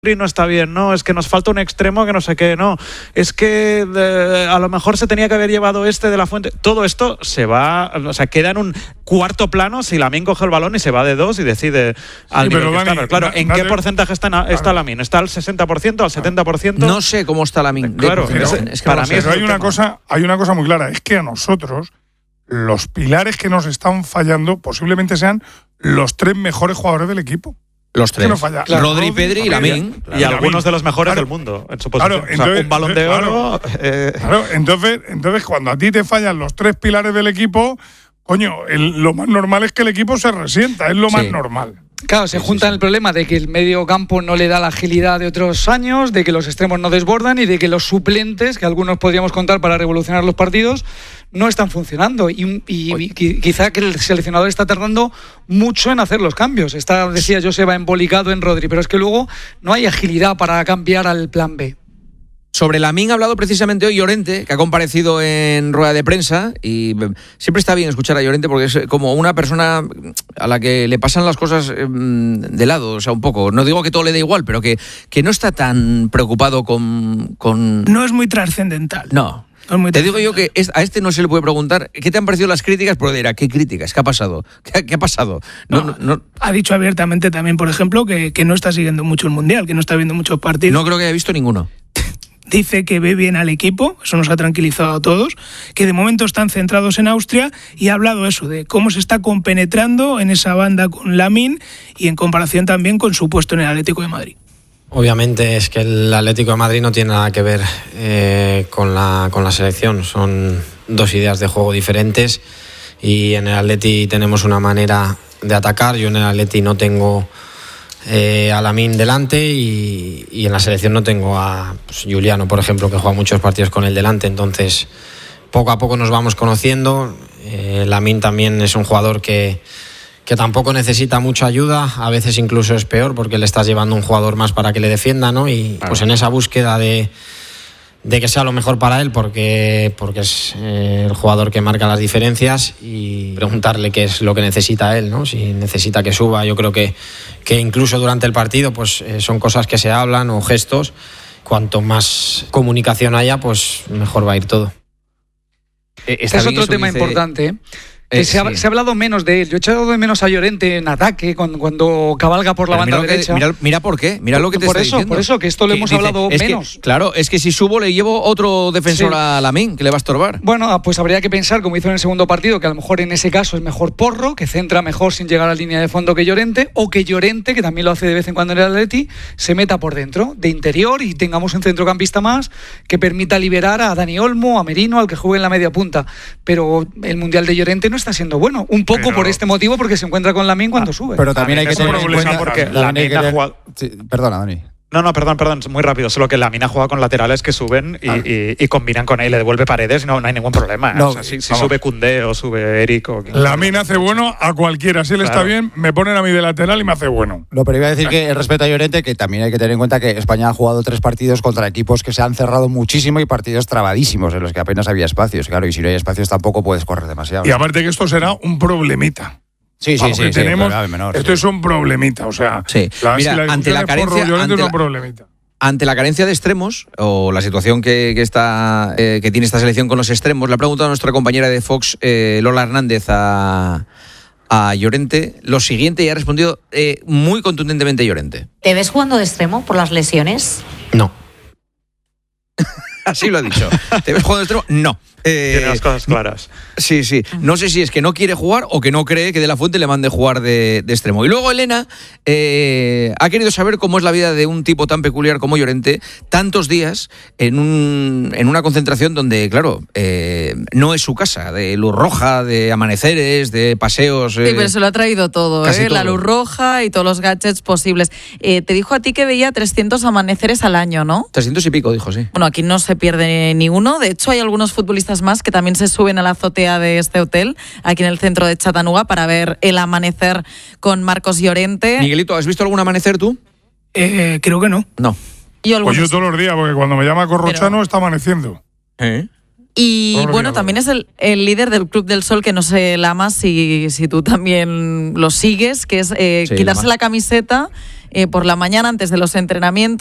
no está bien, no, es que nos falta un extremo que no sé qué, no, es que a lo mejor se tenía que haber llevado de la Fuente. Todo esto se va, o sea, queda en un cuarto plano si Lamine coge el balón y se va de dos y decide al nivel que está. Claro, ¿en qué porcentaje está Lamine? ¿Está al 60%, al 70%? No sé cómo está Lamine. Claro, es que para mí hay una cosa muy clara, es que a nosotros los pilares que nos están fallando posiblemente sean los 3 mejores jugadores del equipo. Los 3. No falla. Rodri, Pedri y Lamine. Y algunos de los mejores del mundo en su posición. Claro, entonces, un balón de oro. Claro, entonces cuando a ti te fallan los 3 pilares del equipo, coño, lo más normal es que el equipo se resienta, es lo más normal. Claro, se junta el problema de que el medio campo no le da la agilidad de otros años, de que los extremos no desbordan y de que los suplentes, que algunos podríamos contar para revolucionar los partidos, no están funcionando. Y quizá que el seleccionador está tardando mucho en hacer los cambios. Decía Joseba, embolicado en Rodri, pero es que luego no hay agilidad para cambiar al plan B. Sobre Lamine ha hablado precisamente hoy Llorente, que ha comparecido en rueda de prensa, y siempre está bien escuchar a Llorente porque es como una persona a la que le pasan las cosas de lado, o sea, un poco. No digo que todo le dé igual, pero que no está tan preocupado con... No es muy trascendental. No. Te digo yo que a este no se le puede preguntar ¿qué te han parecido las críticas? Porque dirá, ¿qué críticas? ¿Qué ha pasado? ¿Qué ha pasado? No. Ha dicho abiertamente también, por ejemplo, que no está siguiendo mucho el Mundial, que no está viendo muchos partidos. No creo que haya visto ninguno. Dice que ve bien al equipo, eso nos ha tranquilizado a todos, que de momento están centrados en Austria y ha hablado eso, de cómo se está compenetrando en esa banda con Lamine y en comparación también con su puesto en el Atlético de Madrid. Obviamente es que el Atlético de Madrid no tiene nada que ver con la selección, son 2 ideas de juego diferentes y en el Atleti tenemos una manera de atacar, yo en el Atleti no tengo a Lamine delante y en la selección no tengo a Juliano, por ejemplo, que juega muchos partidos con él delante, entonces poco a poco nos vamos conociendo. Lamine también es un jugador que tampoco necesita mucha ayuda, a veces incluso es peor porque le estás llevando un jugador más para que le defienda, ¿no? Y pues en esa búsqueda de que sea lo mejor para él porque es el jugador que marca las diferencias y preguntarle qué es lo que necesita él, ¿no? Si necesita que suba, yo creo que incluso durante el partido pues son cosas que se hablan o gestos, cuanto más comunicación haya pues mejor va a ir todo. Este es otro tema importante, ¿eh? Se ha hablado menos de él. Yo he echado de menos a Llorente en ataque cuando cabalga por la banda derecha. Mira por qué. Mira lo que te está diciendo. Por eso, que esto lo hemos hablado menos. Claro, es que si subo le llevo otro defensor a Lamine, que le va a estorbar. Bueno, pues habría que pensar, como hizo en el segundo partido, que a lo mejor en ese caso es mejor Porro, que centra mejor sin llegar a la línea de fondo que Llorente, o que Llorente, que también lo hace de vez en cuando en el Atleti, se meta por dentro, de interior, y tengamos un centrocampista más que permita liberar a Dani Olmo, a Merino, al que juegue en la media punta. Pero el Mundial de Llorente no está siendo bueno. Un poco por este motivo, porque se encuentra con Lamine cuando sube. Pero también hay que tener en cuenta porque Lamine ha jugado... Sí, perdona, Dani. No, perdón, muy rápido. Solo que Lamine ha jugado con laterales que suben y combinan con él, le devuelve Paredes y no hay ningún problema. No, o sea, si sube Koundé o sube Eric o... Lamine hace bueno a cualquiera. Si él está bien, me ponen a mí de lateral y me hace bueno. No, pero iba a decir que respecto a Llorente, que también hay que tener en cuenta que España ha jugado 3 partidos contra equipos que se han cerrado muchísimo y partidos trabadísimos en los que apenas había espacios. Claro, y si no hay espacios tampoco puedes correr demasiado. Y aparte que esto será un problemita. Sí, tenemos, menor, esto es un problemita, o sea, mira, ante la carencia, ante la carencia de extremos o la situación que tiene esta selección con los extremos, le ha preguntado a nuestra compañera de Fox, Lola Hernández, a Llorente lo siguiente y ha respondido muy contundentemente Llorente. ¿Te ves jugando de extremo por las lesiones? No. Así lo ha dicho. ¿Te ves jugando de extremo? No. Tiene las cosas claras. Sí. No sé si es que no quiere jugar o que no cree que De la Fuente le mande jugar de extremo. Y luego Elena ha querido saber cómo es la vida de un tipo tan peculiar como Llorente, tantos días en una concentración donde, claro, no es su casa, de luz roja, de amaneceres, de paseos. Sí, pero se lo ha traído todo, todo. La luz roja y todos los gadgets posibles. Te dijo a ti que veía 300 amaneceres al año, ¿no? 300 y pico, dijo, sí. Bueno, aquí no se pierde ni uno. De hecho, hay algunos futbolistas más que también se suben a la azotea de este hotel, aquí en el centro de Chattanooga, para ver el amanecer con Marcos Llorente. Miguelito, ¿has visto algún amanecer tú? Creo que no. No. Pues yo todos los días, porque cuando me llama Corrochano está amaneciendo. Y bueno, también es el líder del Club del Sol, que no sé, Lama, si tú también lo sigues, que es quitarse la camiseta por la mañana antes de los entrenamientos.